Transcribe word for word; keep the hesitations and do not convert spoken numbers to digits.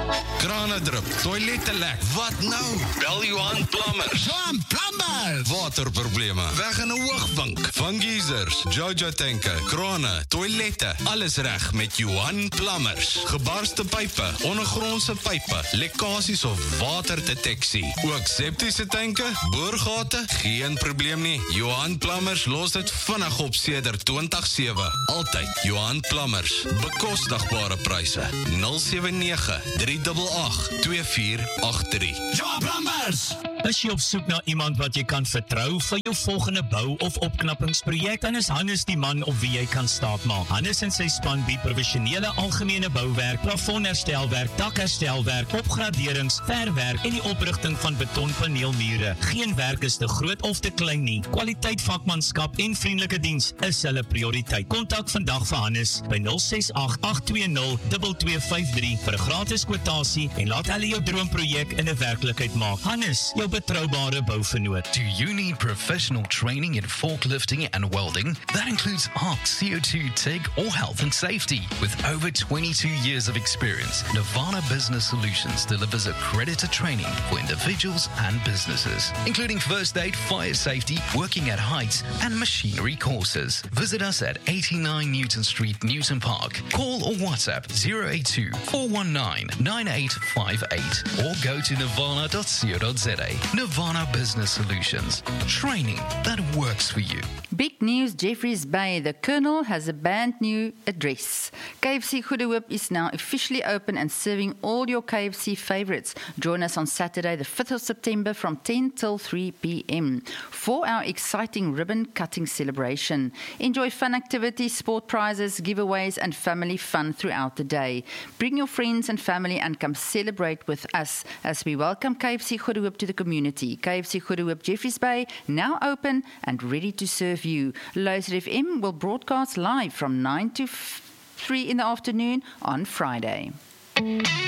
Krane drup, toilette lek. Wat nou? Bel Johan Plumbers. Johan Plumbers! Waterprobleme, weg in 'n hoogvink. Van geysers, Jojo tanke, krane, toilette. Alles reg met Johan Plumbers. Gebarste pype, ondergrondse pype, lekkasies of waterdeteksie. Ook septiese tanke, boorgate, geen probleem nie. Johan Plumbers los dit vinnig op sedert twintig sewe. Altyd Johan Plumbers. Bekostigbare pryse. nul sewe nege, drie agt agt, twee vier agt drie. Johan Plumbers! Is jy op soek na iemand wat jy kan vertrou vir jou volgende bou- of opknappingsprojek, dan is Hannes die man op wie jy kan staatmaak. Hannes en sy span bied professionele algemene bouwerk, plafonherstelwerk, dakherstelwerk, opgraderings, verwerk en die oprigting van betonpaneelmure. Geen werk is te groot of te klein nie. Kwaliteit, vakmanskap en vriendelike diens is hulle prioriteit. Kontak vandag vir Hannes by nul ses agt, agt twee nul, twee twee vyf drie vir 'n gratis kwotasie en laat hulle jou droomprojek in 'n werklikheid maak. Hannes, jou betroubare bouvernoot. Do you need professional training in forklifting and welding? That includes arc, C O two, TIG, or health and safety. With over twenty-two years of experience, Nirvana Business Solutions delivers accredited training for individuals and businesses, including first aid, fire safety, working at heights, and machinery courses. Visit us at eighty-nine Newton Street, Newton Park. Call or WhatsApp zero eight two, four one nine, nine eight five eight or go to nirvana dot co dot za. Nirvana Business Solutions. Training that works for you. Big news, Jeffreys Bay. The Colonel has a brand new address. K F C Goede Hoop is now officially open and serving all your K F C favorites. Join us on Saturday, the fifth of September from ten till three p.m. for our exciting ribbon cutting celebration. Enjoy fun activities, sport prizes, giveaways, and family fun throughout the day. Bring your friends and family and come celebrate with us as we welcome K F C Goede Hoop to the community. K F C Goede Hoop Jeffreys Bay, now open and ready to serve you. Luister F M will broadcast live from nine to three in the afternoon on Friday.